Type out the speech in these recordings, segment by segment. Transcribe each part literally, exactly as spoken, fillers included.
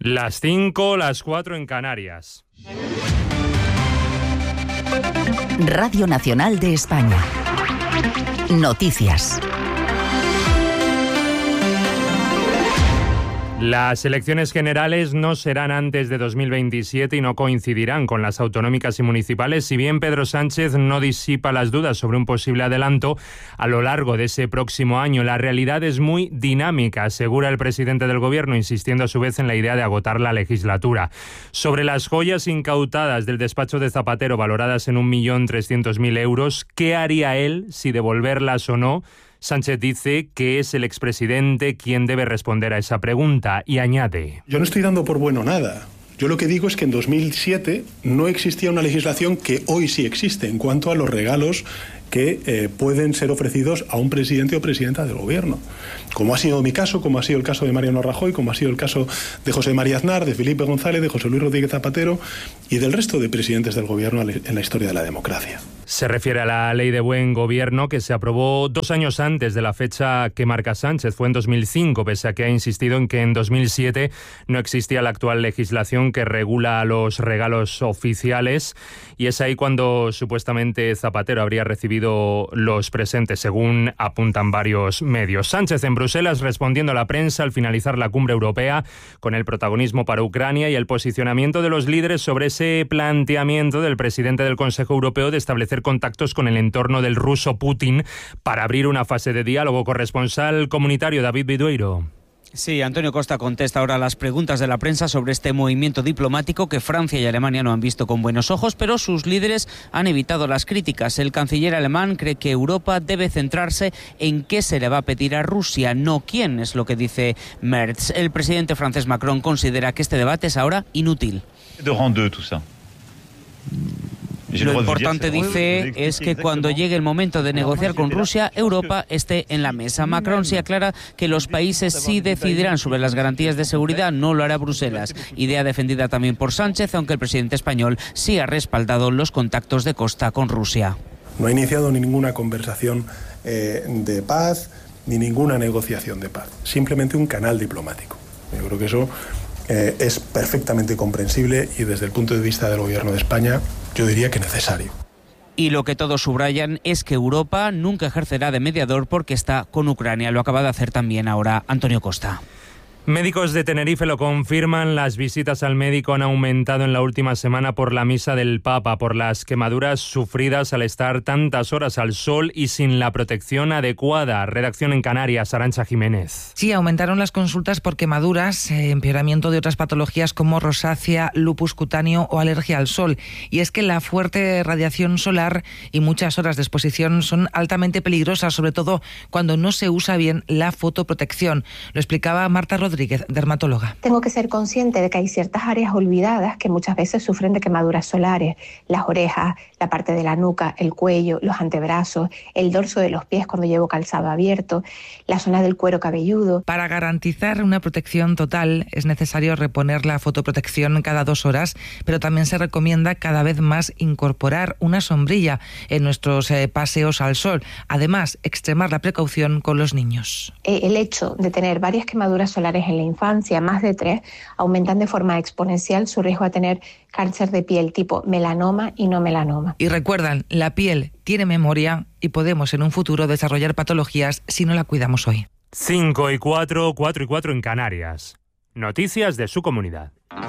Las cinco, las cuatro en Canarias. Radio Nacional de España. Noticias. Las elecciones generales no serán antes de dos mil veintisiete y no coincidirán con las autonómicas y municipales, si bien Pedro Sánchez no disipa las dudas sobre un posible adelanto a lo largo de ese próximo año. La realidad es muy dinámica, asegura el presidente del Gobierno, insistiendo a su vez en la idea de agotar la legislatura. Sobre las joyas incautadas del despacho de Zapatero, valoradas en un millón trescientos mil euros, ¿qué haría él si devolverlas o no? Sánchez dice que es el expresidente quien debe responder a esa pregunta y añade: Yo no estoy dando por bueno nada. Yo lo que digo es que en dos mil siete no existía una legislación que hoy sí existe en cuanto a los regalos que eh, pueden ser ofrecidos a un presidente o presidenta del gobierno. Como ha sido mi caso, como ha sido el caso de Mariano Rajoy, como ha sido el caso de José María Aznar, de Felipe González, de José Luis Rodríguez Zapatero y del resto de presidentes del gobierno en la historia de la democracia. Se refiere a la Ley de Buen Gobierno, que se aprobó dos años antes de la fecha que marca Sánchez. Fue en dos mil cinco, pese a que ha insistido en que en dos mil siete no existía la actual legislación que regula los regalos oficiales. Y es ahí cuando supuestamente Zapatero habría recibido los presentes, según apuntan varios medios. Sánchez en Bruselas respondiendo a la prensa al finalizar la cumbre europea, con el protagonismo para Ucrania y el posicionamiento de los líderes sobre ese planteamiento del presidente del Consejo Europeo de establecer contactos con el entorno del ruso Putin para abrir una fase de diálogo. Corresponsal comunitario David Vidueiro. Sí, Antonio Costa contesta ahora las preguntas de la prensa sobre este movimiento diplomático que Francia y Alemania no han visto con buenos ojos, pero sus líderes han evitado las críticas. El canciller alemán cree que Europa debe centrarse en qué se le va a pedir a Rusia, no quién, es lo que dice Merz. El presidente francés Macron considera que este debate es ahora inútil. Lo importante, dice, es que cuando llegue el momento de negociar con Rusia, Europa esté en la mesa. Macron sí aclara que los países sí decidirán sobre las garantías de seguridad, no lo hará Bruselas. Idea defendida también por Sánchez, aunque el presidente español sí ha respaldado los contactos de Costa con Rusia. No ha iniciado ninguna conversación eh, de paz ni ninguna negociación de paz, simplemente un canal diplomático. Yo creo que eso eh, es perfectamente comprensible y desde el punto de vista del Gobierno de España yo diría que necesario. Y lo que todos subrayan es que Europa nunca ejercerá de mediador porque está con Ucrania. Lo acaba de hacer también ahora Antonio Costa. Médicos de Tenerife lo confirman, las visitas al médico han aumentado en la última semana por la misa del Papa, por las quemaduras sufridas al estar tantas horas al sol y sin la protección adecuada. Redacción en Canarias, Arantxa Jiménez. Sí, aumentaron las consultas por quemaduras, eh, empeoramiento de otras patologías como rosácea, lupus cutáneo o alergia al sol. Y es que la fuerte radiación solar y muchas horas de exposición son altamente peligrosas, sobre todo cuando no se usa bien la fotoprotección. Lo explicaba Marta Rodríguez, dermatóloga. Tengo que ser consciente de que hay ciertas áreas olvidadas que muchas veces sufren de quemaduras solares. Las orejas, la parte de la nuca, el cuello, los antebrazos, el dorso de los pies cuando llevo calzado abierto, la zona del cuero cabelludo. Para garantizar una protección total es necesario reponer la fotoprotección cada dos horas, pero también se recomienda cada vez más incorporar una sombrilla en nuestros eh, paseos al sol. Además, extremar la precaución con los niños. El hecho de tener varias quemaduras solares en la infancia, más de tres, aumentan de forma exponencial su riesgo a tener cáncer de piel tipo melanoma y no melanoma. Y recuerdan, la piel tiene memoria y podemos en un futuro desarrollar patologías si no la cuidamos hoy. cinco y cuatro, cuatro y cuatro en Canarias. Noticias de su comunidad.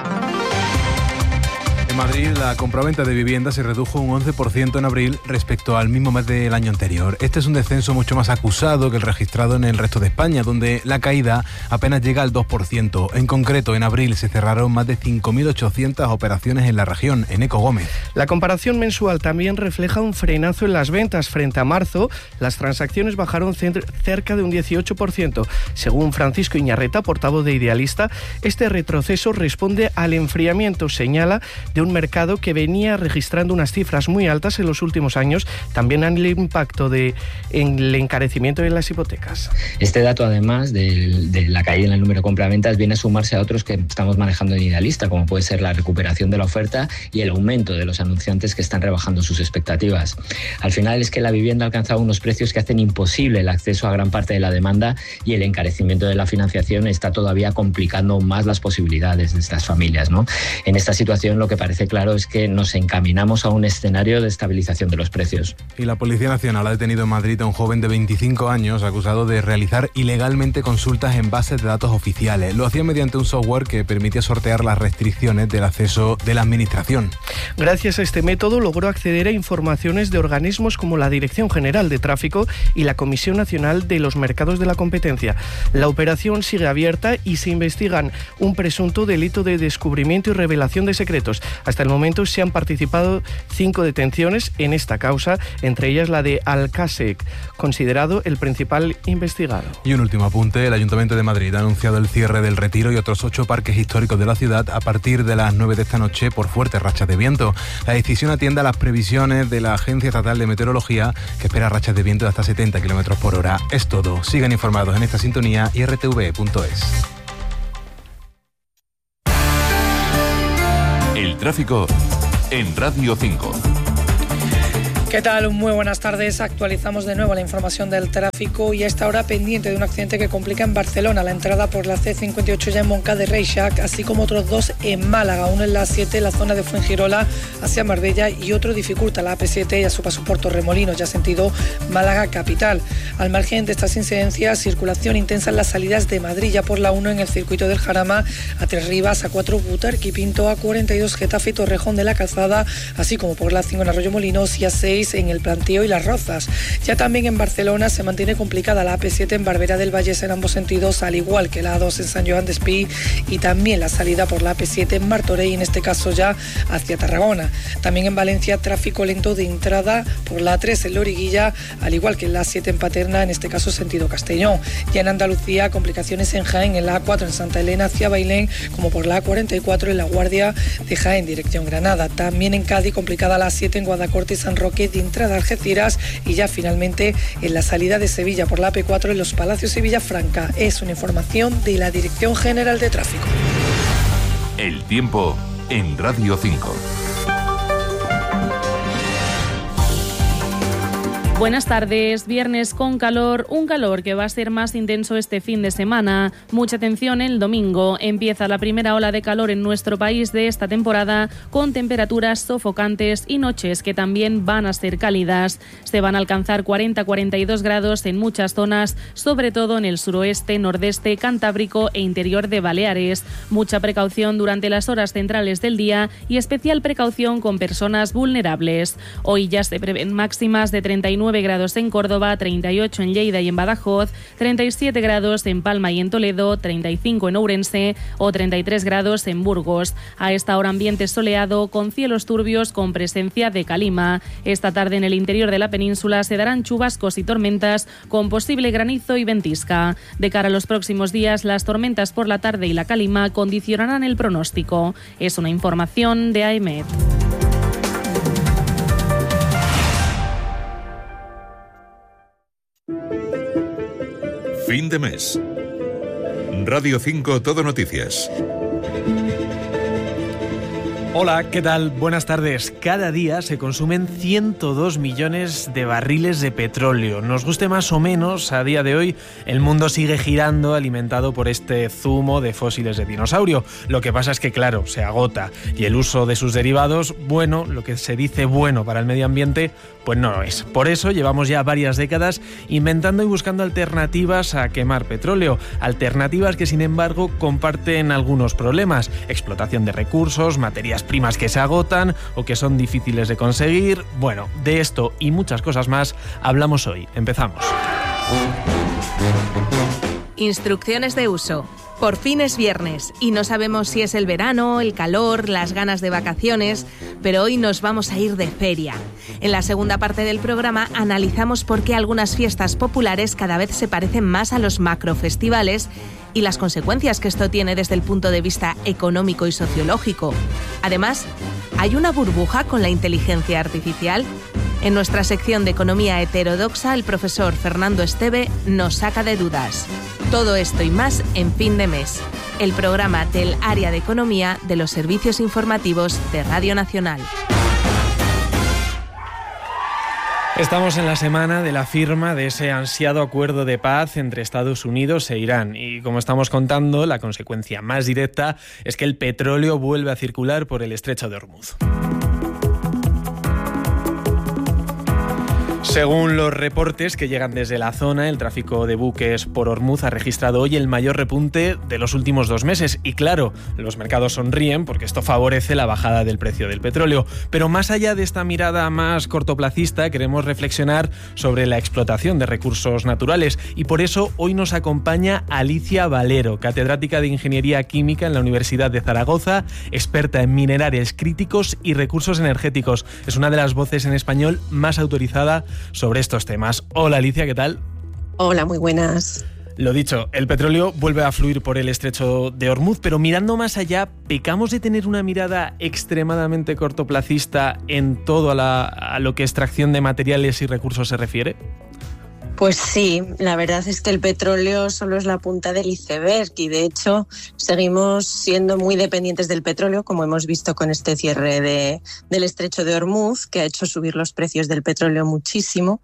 En Madrid, la compraventa de viviendas se redujo un once por ciento en abril respecto al mismo mes del año anterior. Este es un descenso mucho más acusado que el registrado en el resto de España, donde la caída apenas llega al dos por ciento. En concreto, en abril se cerraron más de cinco mil ochocientas operaciones en la región. Eneco Gómez. La comparación mensual también refleja un frenazo en las ventas. Frente a marzo, las transacciones bajaron cerca de un dieciocho por ciento. Según Francisco Iñarreta, portavoz de Idealista, este retroceso responde al enfriamiento, señala, de un mercado que venía registrando unas cifras muy altas en los últimos años, también han el impacto de, en el encarecimiento de las hipotecas. Este dato, además de, de la caída en el número de compraventas, viene a sumarse a otros que estamos manejando en Idealista, como puede ser la recuperación de la oferta y el aumento de los anunciantes que están rebajando sus expectativas. Al final es que la vivienda ha alcanzado unos precios que hacen imposible el acceso a gran parte de la demanda, y el encarecimiento de la financiación está todavía complicando más las posibilidades de estas familias, ¿no? En esta situación lo que parece claro es que nos encaminamos a un escenario de estabilización de los precios. Y la Policía Nacional ha detenido en Madrid a un joven de veinticinco años acusado de realizar ilegalmente consultas en bases de datos oficiales. Lo hacía mediante un software que permitía sortear las restricciones del acceso de la administración. Gracias a este método logró acceder a informaciones de organismos como la Dirección General de Tráfico y la Comisión Nacional de los Mercados de la Competencia. La operación sigue abierta y se investigan un presunto delito de descubrimiento y revelación de secretos. Hasta el momento se han participado cinco detenciones en esta causa, entre ellas la de Alcasec, considerado el principal investigado. Y un último apunte: el Ayuntamiento de Madrid ha anunciado el cierre del Retiro y otros ocho parques históricos de la ciudad a partir de las nueve de esta noche por fuertes rachas de viento. La decisión atiende a las previsiones de la Agencia Estatal de Meteorología, que espera rachas de viento de hasta setenta kilómetros por hora. Es todo. Sigan informados en esta sintonía y r t v punto es. El tráfico en Radio cinco. ¿Qué tal? Muy buenas tardes. Actualizamos de nuevo la información del tráfico y a esta hora pendiente de un accidente que complica en Barcelona la entrada por la C cincuenta y ocho ya en Montcada de Reixac, así como otros dos en Málaga, uno en la A siete, la zona de Fuengirola hacia Marbella, y otro dificulta la A P siete y a su paso por Torremolinos, ya sentido Málaga capital. Al margen de estas incidencias, circulación intensa en las salidas de Madrid, ya por la uno en el circuito del Jarama, a Tres Rivas, a cuatro Butarque y Pinto, a cuarenta y dos Getafe y Torrejón de la Calzada, así como por la cinco en Arroyo Molinos y a seis en el Plantío y Las Rozas. Ya también en Barcelona se mantiene complicada la A P siete en Barberá del Vallés en ambos sentidos, al igual que la A dos en San Joan Despí, y también la salida por la A P siete en Martorell, en este caso ya hacia Tarragona. También en Valencia, tráfico lento de entrada por la A tres en Loriguilla, al igual que en la A siete en Paterna, en este caso sentido Castellón. Ya en Andalucía, complicaciones en Jaén, en la A cuatro en Santa Elena hacia Bailén, como por la A cuarenta y cuatro en la Guardia de Jaén, dirección Granada. También en Cádiz, complicada la A siete en Guadacorte y San Roque, de entrada a Algeciras, y ya finalmente en la salida de Sevilla por la A P cuatro en Los Palacios y Villafranca. Es una información de la Dirección General de Tráfico. El tiempo en Radio cinco. Buenas tardes. Viernes con calor, un calor que va a ser más intenso este fin de semana. Mucha atención el domingo. Empieza la primera ola de calor en nuestro país de esta temporada, con temperaturas sofocantes y noches que también van a ser cálidas. Se van a alcanzar cuarenta a cuarenta y dos grados en muchas zonas, sobre todo en el suroeste, nordeste, cantábrico e interior de Baleares. Mucha precaución durante las horas centrales del día y especial precaución con personas vulnerables. Hoy ya se prevén máximas de treinta y nueve grados en Córdoba, treinta y ocho en Lleida y en Badajoz, treinta y siete grados en Palma y en Toledo, treinta y cinco en Ourense o treinta y tres grados en Burgos. A esta hora ambiente soleado con cielos turbios con presencia de calima. Esta tarde en el interior de la península se darán chubascos y tormentas con posible granizo y ventisca. De cara a los próximos días, las tormentas por la tarde y la calima condicionarán el pronóstico. Es una información de AEMET. Fin de mes. Radio cinco Todo Noticias. Hola, ¿qué tal? Buenas tardes. Cada día se consumen ciento dos millones de barriles de petróleo. Nos guste más o menos, a día de hoy el mundo sigue girando alimentado por este zumo de fósiles de dinosaurio. Lo que pasa es que, claro, se agota y el uso de sus derivados, bueno, lo que se dice bueno para el medio ambiente, pues no lo es. Por eso llevamos ya varias décadas inventando y buscando alternativas a quemar petróleo. Alternativas que, sin embargo, comparten algunos problemas. Explotación de recursos, materias primas que se agotan o que son difíciles de conseguir. Bueno, de esto y muchas cosas más hablamos hoy. Empezamos. Instrucciones de uso. Por fin es viernes y no sabemos si es el verano, el calor, las ganas de vacaciones, pero hoy nos vamos a ir de feria. En la segunda parte del programa analizamos por qué algunas fiestas populares cada vez se parecen más a los macrofestivales y las consecuencias que esto tiene desde el punto de vista económico y sociológico. Además, ¿Hay una burbuja con la inteligencia artificial? En nuestra sección de Economía Heterodoxa, el profesor Fernando Esteve nos saca de dudas. Todo esto y más en Fin de Mes, el programa del área de economía de los servicios informativos de Radio Nacional. Estamos en la semana de la firma de ese ansiado acuerdo de paz entre Estados Unidos e Irán y, como estamos contando, la consecuencia más directa es que el petróleo vuelve a circular por el estrecho de Hormuz. Según los reportes que llegan desde la zona, el tráfico de buques por Hormuz ha registrado hoy el mayor repunte de los últimos dos meses. Y claro, los mercados sonríen porque esto favorece la bajada del precio del petróleo. Pero más allá de esta mirada más cortoplacista, queremos reflexionar sobre la explotación de recursos naturales. Y por eso hoy nos acompaña Alicia Valero, catedrática de Ingeniería Química en la Universidad de Zaragoza, experta en minerales críticos y recursos energéticos. Es una de las voces en español más autorizada sobre estos temas. Hola Alicia, ¿qué tal? Hola, muy buenas. Lo dicho, el petróleo vuelve a fluir por el estrecho de Hormuz, pero mirando más allá, ¿pecamos de tener una mirada extremadamente cortoplacista en todo a, la, a lo que extracción de materiales y recursos se refiere? Pues sí, la verdad es que el petróleo solo es la punta del iceberg y de hecho seguimos siendo muy dependientes del petróleo, como hemos visto con este cierre de, del estrecho de Hormuz, que ha hecho subir los precios del petróleo muchísimo,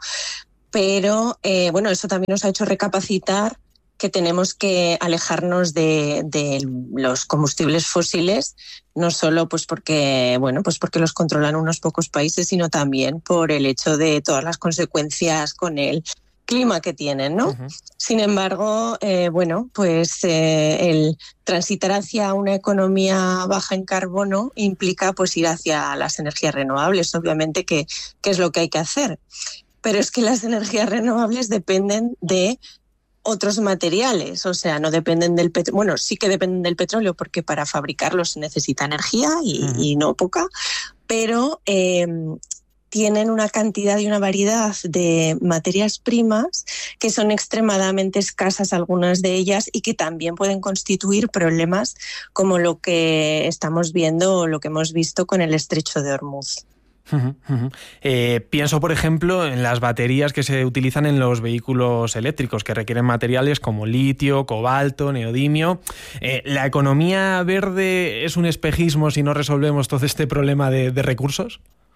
pero eh, bueno, eso también nos ha hecho recapacitar que tenemos que alejarnos de, de los combustibles fósiles, no solo pues porque, bueno, pues porque los controlan unos pocos países, sino también por el hecho de todas las consecuencias con el clima que tienen, ¿no? Uh-huh. Sin embargo, eh, bueno, pues eh, el transitar hacia una economía baja en carbono implica pues ir hacia las energías renovables, obviamente que, que es lo que hay que hacer. Pero es que las energías renovables dependen de otros materiales, o sea, no dependen del petróleo, bueno, sí que dependen del petróleo porque para fabricarlos se necesita energía y, uh-huh. y no poca, pero eh, tienen una cantidad y una variedad de materias primas que son extremadamente escasas, algunas de ellas, y que también pueden constituir problemas como lo que estamos viendo o lo que hemos visto con el estrecho de Hormuz. Uh-huh, uh-huh. Eh, pienso, por ejemplo, en las baterías que se utilizan en los vehículos eléctricos, que requieren materiales como litio, cobalto, neodimio. Eh, ¿La economía verde es un espejismo si no resolvemos todo este problema de, de recursos?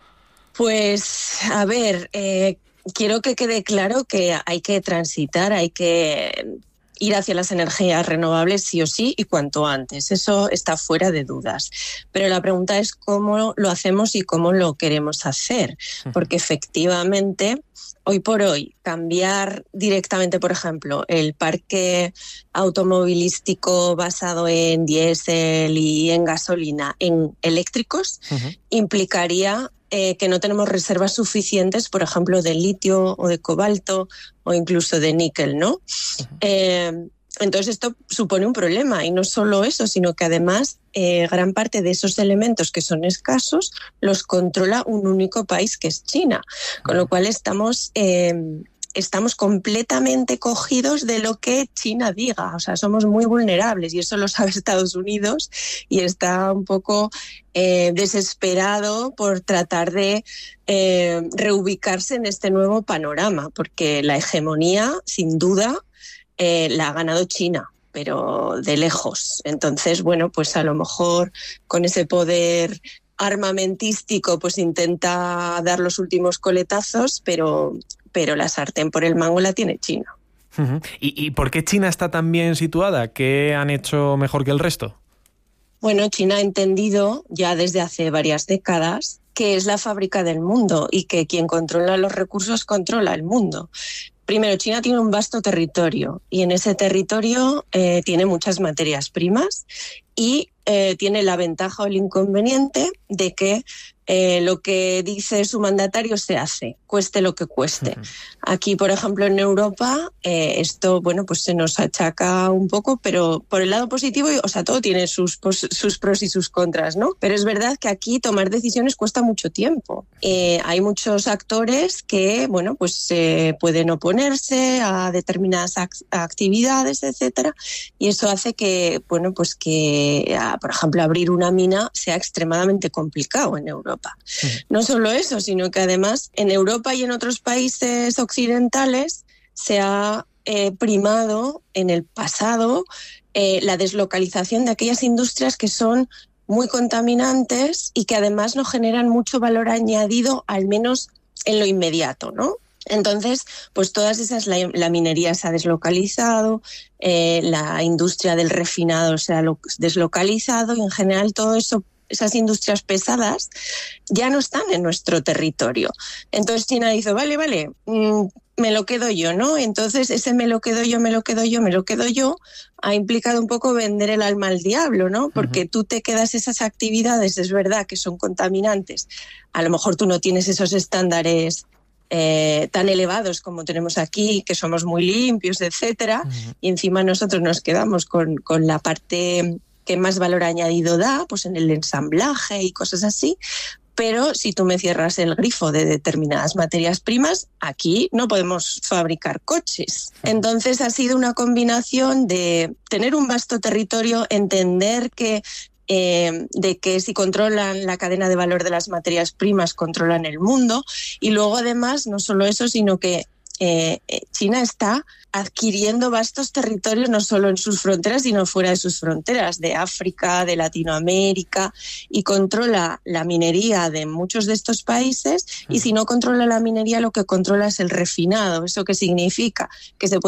Pues, a ver, eh, quiero que quede claro que hay que transitar, hay que ir hacia las energías renovables sí o sí y cuanto antes. Eso está fuera de dudas. Pero la pregunta es cómo lo hacemos y cómo lo queremos hacer. Porque efectivamente, hoy por hoy, cambiar directamente, por ejemplo, el parque automovilístico basado en diésel y en gasolina en eléctricos, uh-huh. implicaría Eh, que no tenemos reservas suficientes, por ejemplo, de litio o de cobalto o incluso de níquel, ¿no? Uh-huh. Eh, entonces esto supone un problema y no solo eso, sino que además eh, gran parte de esos elementos que son escasos los controla un único país que es China, uh-huh. con lo cual estamos... Eh, Estamos completamente cogidos de lo que China diga, o sea, somos muy vulnerables y eso lo sabe Estados Unidos y está un poco eh, desesperado por tratar de eh, reubicarse en este nuevo panorama, porque la hegemonía, sin duda, eh, la ha ganado China, pero de lejos. Entonces, bueno, pues a lo mejor con ese poder armamentístico pues intenta dar los últimos coletazos, pero... pero la sartén por el mango la tiene China. Uh-huh. ¿Y, ¿Y por qué China está tan bien situada? ¿Qué han hecho mejor que el resto? Bueno, China ha entendido ya desde hace varias décadas que es la fábrica del mundo y que quien controla los recursos controla el mundo. Primero, China tiene un vasto territorio y en ese territorio eh, tiene muchas materias primas y eh, tiene la ventaja o el inconveniente de que eh, lo que dice su mandatario se hace, cueste lo que cueste. Uh-huh. Aquí, por ejemplo, en Europa, eh, esto, bueno, pues se nos achaca un poco, pero por el lado positivo, o sea, todo tiene sus, pos, sus pros y sus contras, ¿no? Pero es verdad que aquí tomar decisiones cuesta mucho tiempo. Eh, hay muchos actores que, bueno, pues eh, pueden oponerse a determinadas act- actividades, etcétera, y eso hace que, bueno, pues que, a, por ejemplo, abrir una mina sea extremadamente complicado en Europa. Uh-huh. No solo eso, sino que además en Europa y en otros países occidentales se ha eh, primado en el pasado eh, la deslocalización de aquellas industrias que son muy contaminantes y que además no generan mucho valor añadido, al menos en lo inmediato, ¿no? Entonces, pues todas esas, la, la minería se ha deslocalizado, eh, la industria del refinado se ha lo, deslocalizado y en general todo eso, esas industrias pesadas ya no están en nuestro territorio. Entonces China dice, vale, vale, mmm, me lo quedo yo, ¿no? Entonces ese me lo quedo yo, me lo quedo yo, me lo quedo yo ha implicado un poco vender el alma al diablo, ¿no? Porque uh-huh. tú te quedas esas actividades, es verdad que son contaminantes. A lo mejor tú no tienes esos estándares Eh, tan elevados como tenemos aquí, que somos muy limpios, etcétera, uh-huh. y encima nosotros nos quedamos con, con la parte que más valor añadido da, pues en el ensamblaje y cosas así. Pero si tú me cierras el grifo de determinadas materias primas, aquí no podemos fabricar coches. Entonces ha sido una combinación de tener un vasto territorio, entender que Eh, de que si controlan la cadena de valor de las materias primas, controlan el mundo, y luego además no solo eso, sino que eh, China está adquiriendo vastos territorios no solo en sus fronteras, sino fuera de sus fronteras, de África, de Latinoamérica, y controla la minería de muchos de estos países, y si no controla la minería, lo que controla es el refinado. ¿Eso qué significa? Que se puede